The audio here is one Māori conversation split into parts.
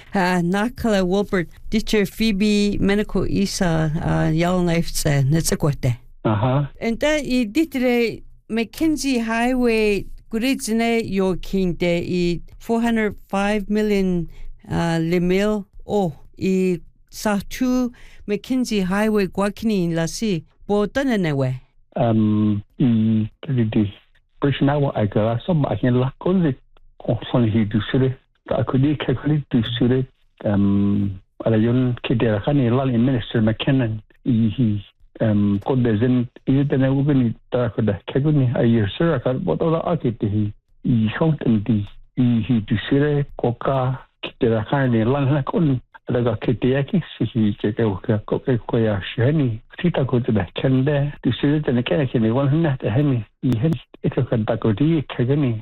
Nakala Wilbert, teacher Phoebe Medical Isa, Yellow Knife, Netzakwate. And that I did Mackenzie Highway, Guridzine, your king, de 405 million lemil, I saw two Mackenzie Highway, Guakini, Lassie, Botanewe. The person I got some I can lack on it. Often he do sure I could calculate to sure Alayon Kiderakani Lali Minister McKinnon. He called the Zen, then I would need Darkoda Kaguni. I hear sir, I got what other architect he found in the he do sure Coca Kiderakani Lanakon. I got Kitiaki, he take a Coca Shani. Tita go to the Kende, to see it and a Kanaki, one net a henny. He had it a Dakoti, Kagani.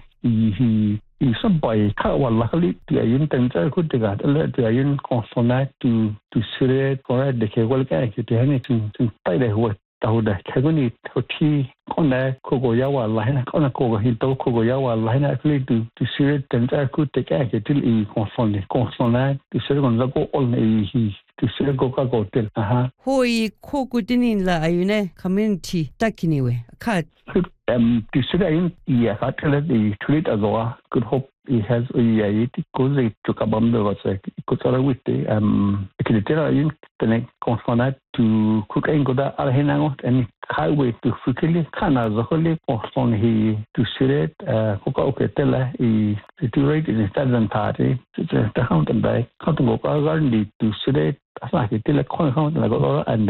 He some boy, Kawa luckily to a unit and I could get alert to a unit consonant to see it for the Kawal Kanaki to anything to tie the what the Kagani, Hoti, Kona, Kogoyawa, Lina, Kona Kogo, Hinto, Kogoyawa, Lina, actually to see it and I could take a till he consonant to say on the go all he. To see go hotel. Hoi Kokudinin la Ayune community Takiniwe. Cut. To see the hotel the tweet as well. Good hope he has a goes to Kabam was a could with the Kilitera the consonant to cook and go that Alhenangot and highway to Fukili Kana Zoholi or son he to see it Coca Oketella he situated in the southern party to the mountain by Cotton Garden to see it. Like it till a corner and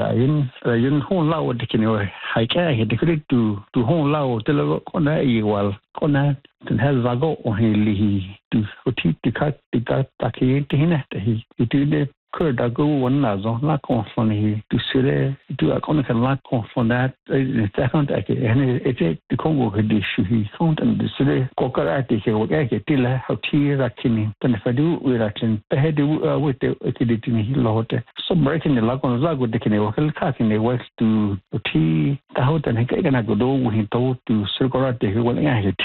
in home law taking away. I can't get to home law till a corner while corner has Vago or he to cut the cut taki he did could I go one nazo not confront he to see to a corner can not confront that second and it's the Congo issue he count and the city cocarati he would get till a tea racking and if I do we racken the head with the activity lot so breaking the lock on Zag with the Kinewal cutting the west to tea the hotel and I go do when he told to circulate he will get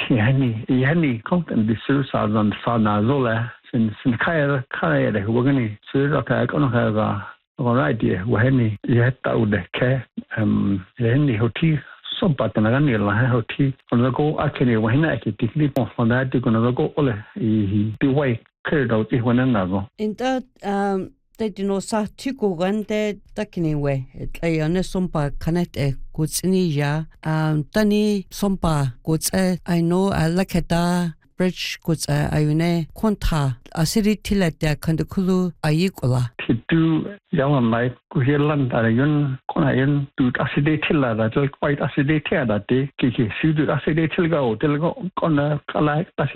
Henny count and the suicide on Fanazola. Since Kaya, we're going to see I don't have an idea when he had out the care, any hotel, some pattern and a hotel. On the go, I can when I can take it off on that, you're going to go all the way carried out one another. In that, they do not say to go one day, taking away. I honest sompa connect a goods in ya, Tani sompa goods. I know I like it. Bridge goods ayune konta asiri tilate kandukulu ayikola to young life kuhilan ayun konayun to aside tilla that quite aside that day kiki shoot aside tilga kona kala